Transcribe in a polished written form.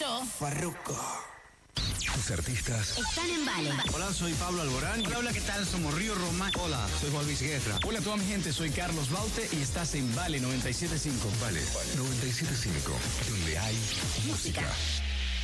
yo. Farruko. Tus artistas Están en Vale. Hola, soy Pablo Alborán. Hola, ¿qué tal? Somos Río Roma. Hola, soy Juan Luis Guerra. Hola a toda mi gente, soy Carlos Baute y estás en Vale 97.5. Vale 97.5, donde hay música.